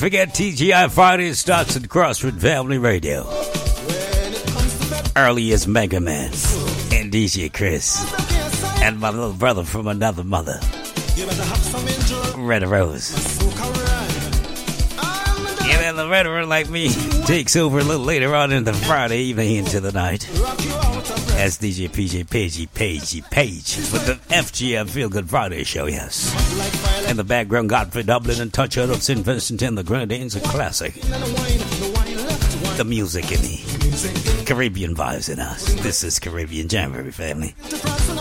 Forget TGI Fridays, Stocks and Crossroad Family Radio. Early as Mega Man and DJ Chris. And my little brother from another mother, Red Rose. Yeah, and the Red Rose like me takes over a little later on in the Friday evening into the night. As DJ PJ Page with the FGM Feel Good Friday show, yes. In the background, Godfrey Dublin and Touch Out of St. Vincent and the Grenadines, a classic. The music in the Caribbean vibes in us. This is Caribbean Jamboree, family.